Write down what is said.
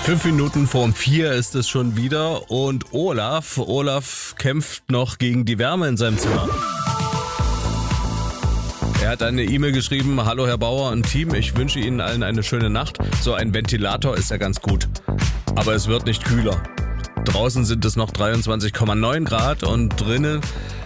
5 Minuten vorm 4 ist es schon wieder und Olaf kämpft noch gegen die Wärme in seinem Zimmer. Er hat eine E-Mail geschrieben: Hallo Herr Bauer und Team, ich wünsche Ihnen allen eine schöne Nacht. So ein Ventilator ist ja ganz gut, aber es wird nicht kühler. Draußen sind es noch 23,9 Grad und drinnen